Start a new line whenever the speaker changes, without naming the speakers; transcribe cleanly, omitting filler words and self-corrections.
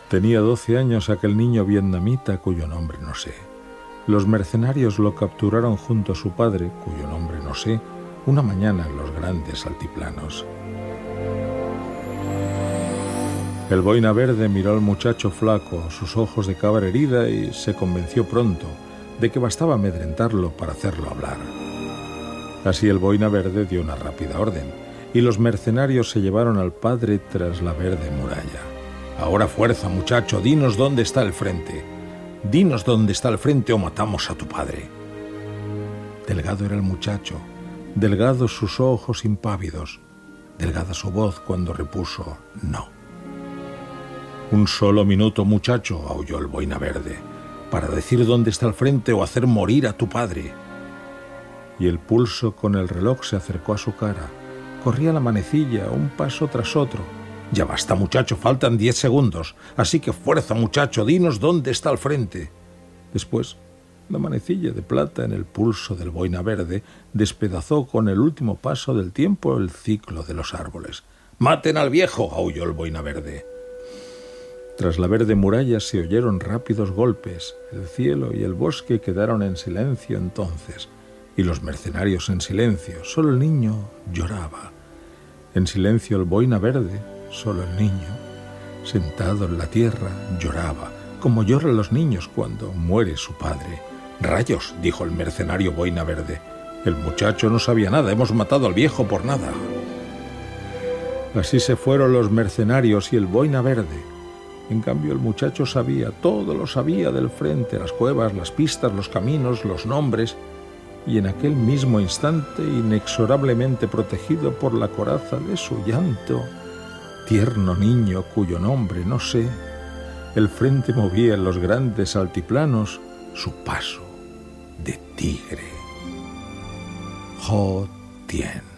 Tenía 12 años aquel niño vietnamita cuyo nombre no sé. Los mercenarios lo capturaron junto a su padre, cuyo nombre no sé, una mañana en los grandes altiplanos. El boina verde miró al muchacho flaco, sus ojos de cabra herida, y se convenció pronto de que bastaba amedrentarlo para hacerlo hablar. Así el boina verde dio una rápida orden, y los mercenarios se llevaron al padre tras la verde muralla. «Ahora fuerza, muchacho, dinos dónde está el frente. Dinos dónde está el frente o matamos a tu padre». Delgado era el muchacho, delgados sus ojos impávidos, delgada su voz cuando repuso «no». «Un solo minuto, muchacho», aulló el boina verde, «para decir dónde está el frente o hacer morir a tu padre». Y el pulso con el reloj se acercó a su cara. Corría la manecilla, un paso tras otro. «Ya basta, muchacho, faltan 10 segundos. Así que fuerza, muchacho, dinos dónde está el frente». Después, la manecilla de plata en el pulso del boina verde despedazó con el último paso del tiempo el ciclo de los árboles. «¡Maten al viejo!», aulló el boina verde. Tras la verde muralla se oyeron rápidos golpes. El cielo y el bosque quedaron en silencio entonces, y los mercenarios en silencio. Solo el niño lloraba. En silencio el boina verde, solo el niño, sentado en la tierra, lloraba, como lloran los niños cuando muere su padre. «¡Rayos!», dijo el mercenario boina verde. «El muchacho no sabía nada, hemos matado al viejo por nada». Así se fueron los mercenarios y el boina verde. En cambio el muchacho sabía, todo lo sabía del frente, las cuevas, las pistas, los caminos, los nombres, y en aquel mismo instante, inexorablemente protegido por la coraza de su llanto, tierno niño cuyo nombre no sé, el frente movía en los grandes altiplanos su paso de tigre. Ho Tien.